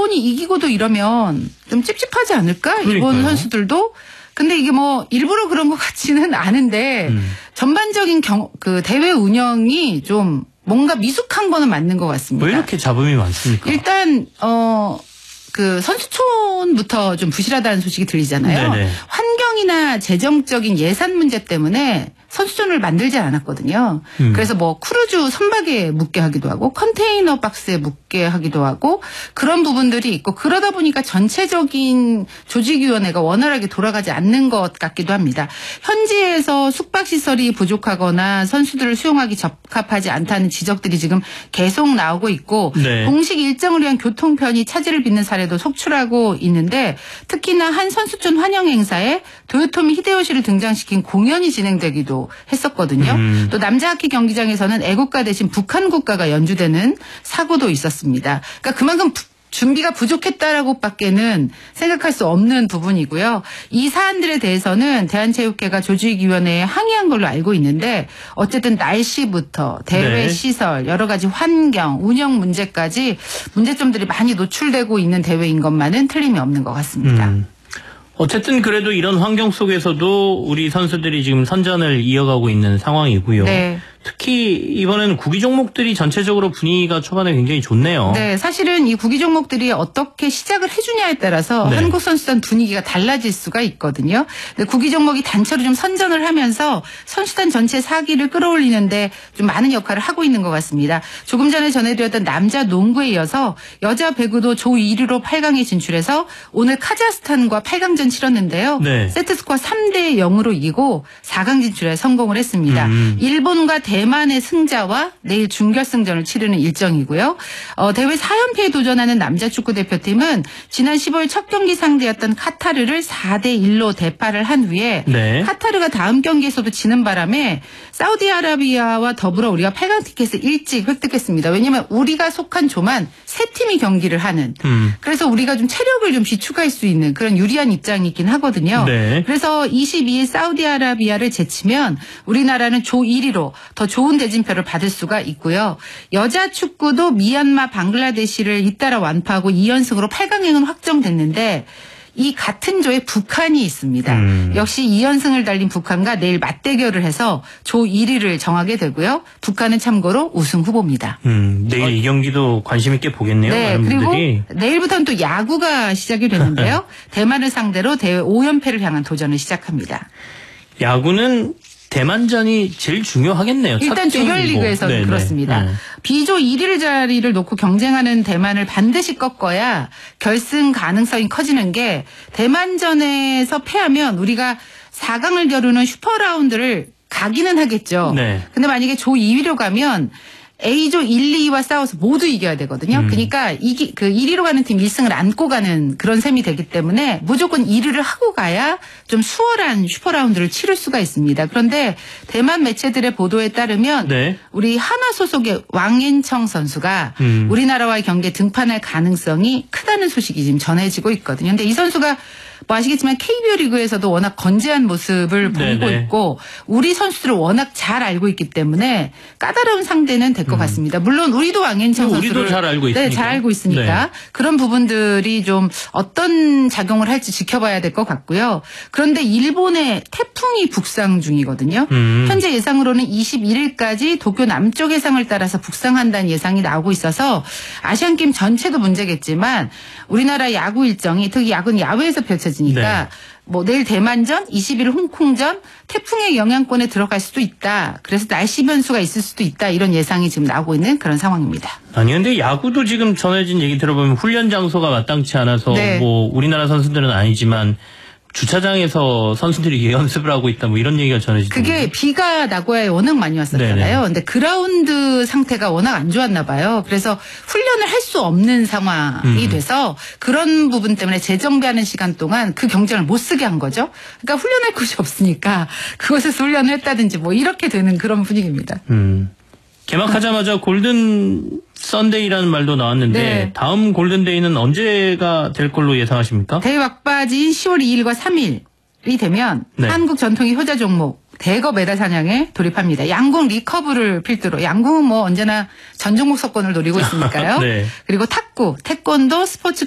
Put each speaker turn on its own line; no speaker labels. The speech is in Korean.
일본이 이기고도 이러면 좀 찝찝하지 않을까?
그러니까요.
일본 선수들도. 근데 이게 뭐 일부러 그런 것 같지는 않은데 전반적인 그 대회 운영이 좀 뭔가 미숙한 거는 맞는 것 같습니다.
왜 이렇게 잡음이 많습니까?
일단 그 선수촌부터 좀 부실하다는 소식이 들리잖아요.
네네.
환경이나 재정적인 예산 문제 때문에 선수촌을 만들지 않았거든요. 그래서 뭐 크루즈 선박에 묵게 하기도 하고 컨테이너 박스에 묵게 하기도 하고 그런 부분들이 있고 그러다 보니까 전체적인 조직위원회가 원활하게 돌아가지 않는 것 같기도 합니다. 현지에서 숙박시설이 부족하거나 선수들을 수용하기 적합하지 않다는 지적들이 지금 계속 나오고 있고
네.
공식 일정을 위한 교통편이 차질을 빚는 사례도 속출하고 있는데 특히나 한 선수촌 환영 행사에 도요토미 히데요시를 등장시킨 공연이 진행되기도 했었거든요. 또 남자 하키 경기장에서는 애국가 대신 북한 국가가 연주되는 사고도 있었습니다. 그러니까 그만큼 준비가 부족했다라고밖에는 생각할 수 없는 부분이고요. 이 사안들에 대해서는 대한체육회가 조직위원회에 항의한 걸로 알고 있는데 어쨌든 날씨부터 대회
네.
시설, 여러 가지 환경, 운영 문제까지 문제점들이 많이 노출되고 있는 대회인 것만은 틀림이 없는 것 같습니다.
어쨌든 그래도 이런 환경 속에서도 우리 선수들이 지금 선전을 이어가고 있는 상황이고요.
네.
특히 이번에는 구기 종목들이 전체적으로 분위기가 초반에 굉장히 좋네요.
네, 사실은 이 구기 종목들이 어떻게 시작을 해주냐에 따라서
네.
한국 선수단 분위기가 달라질 수가 있거든요. 근데 구기 종목이 단체로 좀 선전을 하면서 선수단 전체 사기를 끌어올리는데 좀 많은 역할을 하고 있는 것 같습니다. 조금 전에 전해드렸던 남자 농구에 이어서 여자 배구도 조 1위로 8강에 진출해서 오늘 카자흐스탄과 8강전 치렀는데요.
네.
세트스코어 3대 0으로 이기고 4강 진출에 성공을 했습니다. 일본과 대만의 승자와 내일 준결승전을 치르는 일정이고요. 대회 4연패에 도전하는 남자 축구 대표팀은 지난 15일 첫 경기 상대였던 카타르를 4대 1로 대파를 한 후에
네.
카타르가 다음 경기에서도 지는 바람에 사우디아라비아와 더불어 우리가 8강 티켓을 일찍 획득했습니다. 왜냐하면 우리가 속한 조만 세 팀이 경기를 하는 그래서 우리가 좀 체력을 좀 비축할 수 있는 그런 유리한 입장이 있긴 하거든요.
네.
그래서 22일 사우디아라비아를 제치면 우리나라는 조 1위로 더 좋은 대진표를 받을 수가 있고요. 여자 축구도 미얀마, 방글라데시를 잇따라 완파하고 2연승으로 8강행은 확정됐는데 이 같은 조에 북한이 있습니다. 역시 2연승을 달린 북한과 내일 맞대결을 해서 조 1위를 정하게 되고요. 북한은 참고로 우승 후보입니다.
내일 이 경기도 관심 있게 보겠네요.
네,
많은
그리고
분들이.
내일부터는 또 야구가 시작이 되는데요. 대만을 상대로 대회 5연패를 향한 도전을 시작합니다.
야구는 대만전이 제일 중요하겠네요.
일단
첫 게임이고.
조별리그에서는
네네.
그렇습니다. B조 1위 자리를 놓고 경쟁하는 대만을 반드시 꺾어야 결승 가능성이 커지는 게 대만전에서 패하면 우리가 4강을 겨루는 슈퍼라운드를 가기는 하겠죠.
네.
근데 만약에 조 2위로 가면 A조 1, 2위와 싸워서 모두 이겨야 되거든요. 그러니까 그 1위로 가는 팀 1승을 안고 가는 그런 셈이 되기 때문에 무조건 1위를 하고 가야 좀 수월한 슈퍼라운드를 치를 수가 있습니다. 그런데 대만 매체들의 보도에 따르면
네.
우리 하나 소속의 왕앤청 선수가 우리나라와의 경기에 등판할 가능성이 크다는 소식이 지금 전해지고 있거든요. 근데 이 선수가 뭐 아시겠지만 KBO 리그에서도 워낙 건재한 모습을 보이고
네네.
있고 우리 선수들을 워낙 잘 알고 있기 때문에 까다로운 상대는 될 것 같습니다. 물론 우리도 왕앤청 선수를
우리도 잘 알고 있으니까.
네, 잘 알고 있으니까
네.
그런 부분들이 좀 어떤 작용을 할지 지켜봐야 될 것 같고요. 그런데 일본의 태풍이 북상 중이거든요. 현재 예상으로는 21일까지 도쿄 남쪽 해상을 따라서 북상한다는 예상이 나오고 있어서 아시안게임 전체도 문제겠지만 우리나라 야구 일정이 특히 야구는 야외에서 펼쳐지니까
네.
뭐 내일 대만전, 20일 홍콩전 태풍의 영향권에 들어갈 수도 있다. 그래서 날씨 변수가 있을 수도 있다. 이런 예상이 지금 나오고 있는 그런 상황입니다.
아니 근데 야구도 지금 전해진 얘기 들어보면 훈련 장소가 마땅치 않아서
네.
뭐 우리나라 선수들은 아니지만 주차장에서 선수들이 연습을 하고 있다 뭐 이런 얘기가 전해지던데.
그게 비가 나고야에 워낙 많이 왔었잖아요.
네네.
근데 그라운드 상태가 워낙 안 좋았나 봐요. 그래서 훈련을 할 수 없는 상황이 돼서 그런 부분 때문에 재정비하는 시간 동안 그 경쟁을 못 쓰게 한 거죠. 그러니까 훈련할 곳이 없으니까 그곳에서 훈련을 했다든지 뭐 이렇게 되는 그런 분위기입니다.
개막하자마자 골든 썬데이라는 말도 나왔는데
네.
다음 골든데이는 언제가 될 걸로 예상하십니까?
대회 막바지인 10월 2일과 3일이 되면
네.
한국 전통의 효자 종목 대거 메달 사냥에 돌입합니다. 양궁 리커브를 필두로 양궁은 뭐 언제나 전 종목 석권을 노리고 있으니까요.
네.
그리고 탁구, 태권도, 스포츠